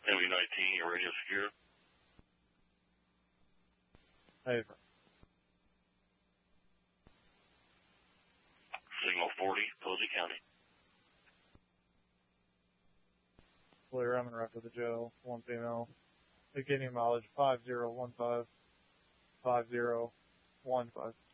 MU-19, your radio secure. Hey. Signal 40, Posey County. Clear, I'm in route to the jail. One female. Beginning mileage 5015. 5015.